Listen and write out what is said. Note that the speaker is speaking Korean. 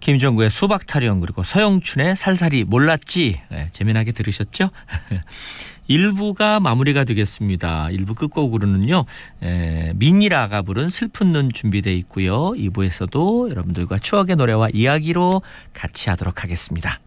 김종구의 수박 타령 그리고 서영춘의 살살이 몰랐지. 네, 재미나게 들으셨죠? 1부가 마무리가 되겠습니다. 1부 끝곡으로는요. 민니라가 부른 슬픈 눈 준비되어 있고요. 2부에서도 여러분들과 추억의 노래와 이야기로 같이 하도록 하겠습니다.